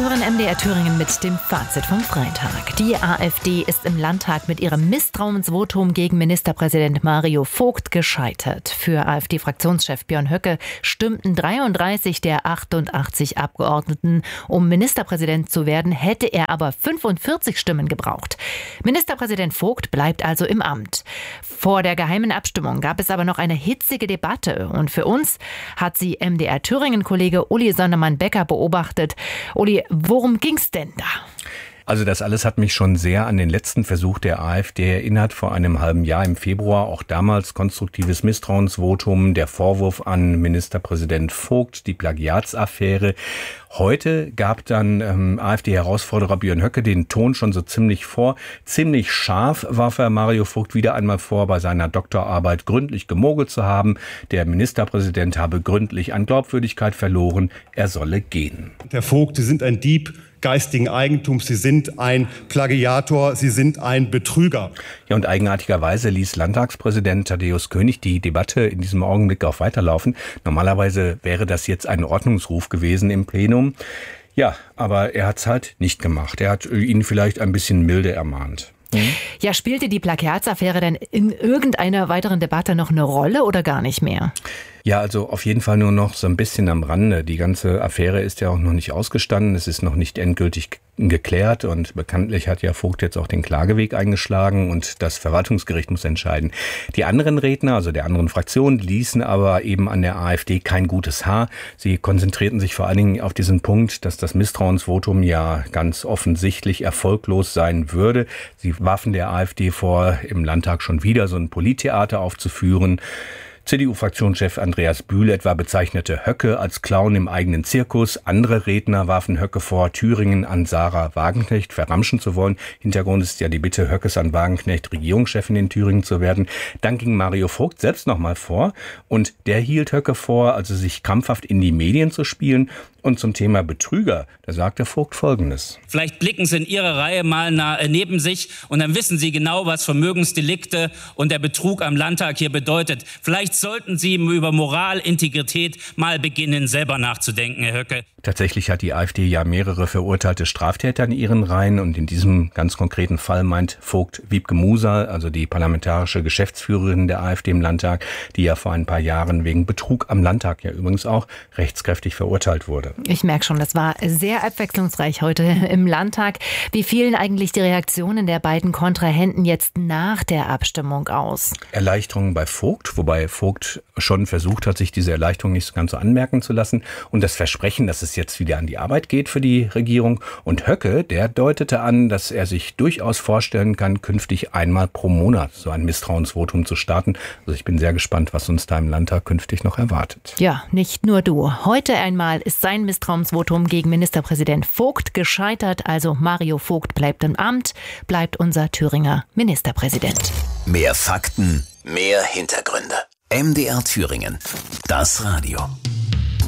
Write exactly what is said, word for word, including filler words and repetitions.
hören M D R Thüringen mit dem Fazit vom Freitag. Die AfD ist im Landtag mit ihrem Misstrauensvotum gegen Ministerpräsident Mario Vogt gescheitert. Für AfD-Fraktionschef Björn Höcke stimmten dreiunddreißig der achtundachtzig Abgeordneten. Um Ministerpräsident zu werden, hätte er aber fünfundvierzig Stimmen gebraucht. Ministerpräsident Vogt bleibt also im Amt. Vor der geheimen Abstimmung gab es aber noch eine hitzige Debatte. Und für uns hat sie M D R Thüringen-Kollege Uli Sondermann-Becker beobachtet. Uli, worum ging's denn da? Also das alles hat mich schon sehr an den letzten Versuch der AfD erinnert, vor einem halben Jahr im Februar. Auch damals konstruktives Misstrauensvotum, der Vorwurf an Ministerpräsident Vogt, die Plagiatsaffäre. Heute gab dann ähm, AfD-Herausforderer Björn Höcke den Ton schon so ziemlich vor. Ziemlich scharf warf er Mario Vogt wieder einmal vor, bei seiner Doktorarbeit gründlich gemogelt zu haben. Der Ministerpräsident habe gründlich an Glaubwürdigkeit verloren. Er solle gehen. Herr Vogt, Sie sind ein Dieb geistigen Eigentums, Sie sind ein Plagiator, Sie sind ein Betrüger. Ja, und eigenartigerweise ließ Landtagspräsident Thaddäus König die Debatte in diesem Augenblick auch weiterlaufen. Normalerweise wäre das jetzt ein Ordnungsruf gewesen im Plenum. Ja, aber er hat es halt nicht gemacht. Er hat ihn vielleicht ein bisschen milde ermahnt. Ja, spielte die Plagiatsaffäre denn in irgendeiner weiteren Debatte noch eine Rolle oder gar nicht mehr? Ja, also auf jeden Fall nur noch so ein bisschen am Rande. Die ganze Affäre ist ja auch noch nicht ausgestanden. Es ist noch nicht endgültig geklärt und bekanntlich hat ja Vogt jetzt auch den Klageweg eingeschlagen und das Verwaltungsgericht muss entscheiden. Die anderen Redner, also der anderen Fraktionen, ließen aber eben an der AfD kein gutes Haar. Sie konzentrierten sich vor allen Dingen auf diesen Punkt, dass das Misstrauensvotum ja ganz offensichtlich erfolglos sein würde. Sie warfen der AfD vor, im Landtag schon wieder so ein Polittheater aufzuführen. C D U-Fraktionschef Andreas Bühl etwa bezeichnete Höcke als Clown im eigenen Zirkus. Andere Redner warfen Höcke vor, Thüringen an Sarah Wagenknecht verramschen zu wollen. Hintergrund ist ja die Bitte Höckes an Wagenknecht, Regierungschefin in Thüringen zu werden. Dann ging Mario Vogt selbst nochmal vor und der hielt Höcke vor, also sich krampfhaft in die Medien zu spielen. Und zum Thema Betrüger, da sagte Vogt Folgendes. Vielleicht blicken Sie in Ihre Reihe mal nach, äh, neben sich und dann wissen Sie genau, was Vermögensdelikte und der Betrug am Landtag hier bedeutet. Vielleicht sollten Sie über Moral, Integrität mal beginnen, selber nachzudenken, Herr Höcke. Tatsächlich hat die AfD ja mehrere verurteilte Straftäter in ihren Reihen und in diesem ganz konkreten Fall meint Vogt Wiebke Muser, also die parlamentarische Geschäftsführerin der AfD im Landtag, die ja vor ein paar Jahren wegen Betrug am Landtag ja übrigens auch rechtskräftig verurteilt wurde. Ich merke schon, das war sehr abwechslungsreich heute im Landtag. Wie fielen eigentlich die Reaktionen der beiden Kontrahenten jetzt nach der Abstimmung aus? Erleichterung bei Vogt, wobei Vogt schon versucht hat, sich diese Erleichterung nicht so ganz so anmerken zu lassen. Und das Versprechen, dass es jetzt wieder an die Arbeit geht für die Regierung. Und Höcke, der deutete an, dass er sich durchaus vorstellen kann, künftig einmal pro Monat so ein Misstrauensvotum zu starten. Also ich bin sehr gespannt, was uns da im Landtag künftig noch erwartet. Ja, nicht nur du. Heute einmal ist sein Misstrauensvotum gegen Ministerpräsident Vogt gescheitert. Also Mario Vogt bleibt im Amt, bleibt unser Thüringer Ministerpräsident. Mehr Fakten, mehr Hintergründe. M D R Thüringen. Das Radio.